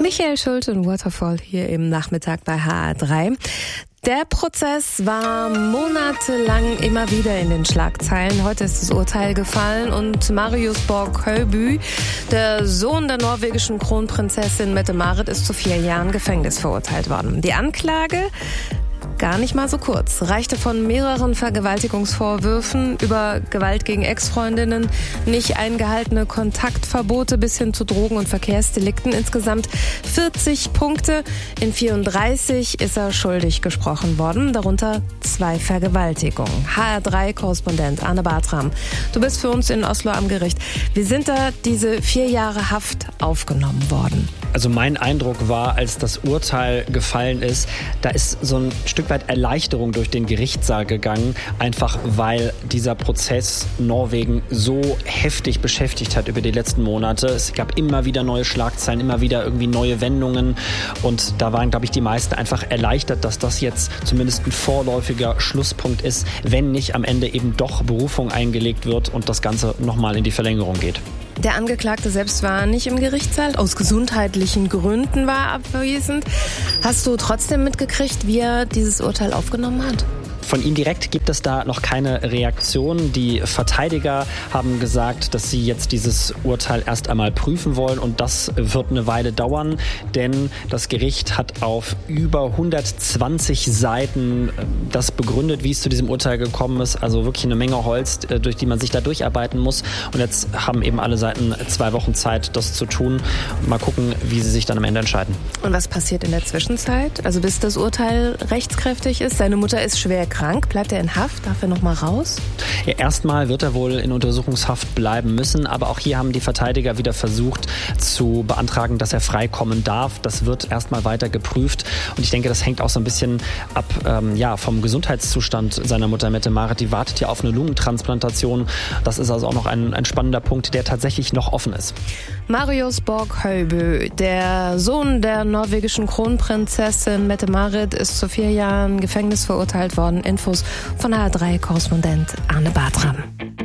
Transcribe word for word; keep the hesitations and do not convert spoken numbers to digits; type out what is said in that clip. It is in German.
Michael Schulte und Waterfall hier im Nachmittag bei H R drei. Der Prozess war monatelang immer wieder in den Schlagzeilen. Heute ist das Urteil gefallen und Marius Borg-Høiby, der Sohn der norwegischen Kronprinzessin Mette-Marit, ist zu vier Jahren Gefängnis verurteilt worden. Die Anklage? Gar nicht mal so kurz. Reichte von mehreren Vergewaltigungsvorwürfen über Gewalt gegen Ex-Freundinnen, nicht eingehaltene Kontaktverbote bis hin zu Drogen- und Verkehrsdelikten. Insgesamt vierzig Punkte. In vierunddreißig ist er schuldig gesprochen worden, darunter zwei Vergewaltigungen. H R drei Korrespondent Arne Bartram, du bist für uns in Oslo am Gericht. Wie sind da diese vier Jahre Haft aufgenommen worden? Also mein Eindruck war, als das Urteil gefallen ist, da ist so ein Stück weit Erleichterung durch den Gerichtssaal gegangen, einfach weil dieser Prozess Norwegen so heftig beschäftigt hat über die letzten Monate. Es gab immer wieder neue Schlagzeilen, immer wieder irgendwie neue Wendungen und da waren, glaube ich, die meisten einfach erleichtert, dass das jetzt zumindest ein vorläufiger Schlusspunkt ist, wenn nicht am Ende eben doch Berufung eingelegt wird und das Ganze nochmal in die Verlängerung geht. Der Angeklagte selbst war nicht im Gerichtssaal, aus gesundheitlichen Gründen war abwesend. Hast du trotzdem mitgekriegt, wie er dieses Urteil aufgenommen hat? Von ihm direkt gibt es da noch keine Reaktion. Die Verteidiger haben gesagt, dass sie jetzt dieses Urteil erst einmal prüfen wollen und das wird eine Weile dauern, denn das Gericht hat auf über hundertzwanzig Seiten das begründet, wie es zu diesem Urteil gekommen ist. Also wirklich eine Menge Holz, durch die man sich da durcharbeiten muss. Und jetzt haben eben alle Seiten zwei Wochen Zeit, das zu tun. Mal gucken, wie sie sich dann am Ende entscheiden. Und was passiert in der Zwischenzeit? Also bis das Urteil rechtskräftig ist? Seine Mutter ist schwer krank. Bleibt er in Haft? Darf er noch mal raus? Ja, erstmal wird er wohl in Untersuchungshaft bleiben müssen. Aber auch hier haben die Verteidiger wieder versucht zu beantragen, dass er freikommen darf. Das wird erstmal weiter geprüft. Und ich denke, das hängt auch so ein bisschen ab ähm, ja, vom Gesundheitszustand seiner Mutter Mette-Marit. Die wartet ja auf eine Lungentransplantation. Das ist also auch noch ein, ein spannender Punkt, der tatsächlich noch offen ist. Marius Borg-Høiby, der Sohn der norwegischen Kronprinzessin Mette-Marit, ist zu vier Jahren Gefängnis verurteilt worden. Infos von H R drei Korrespondent Arne Bartram.